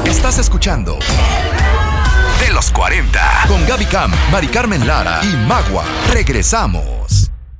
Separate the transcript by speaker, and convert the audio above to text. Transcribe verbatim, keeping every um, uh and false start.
Speaker 1: Estás escuchando De los cuarenta con Gaby Cam, Mari Carmen Lara y Magua. Regresamos.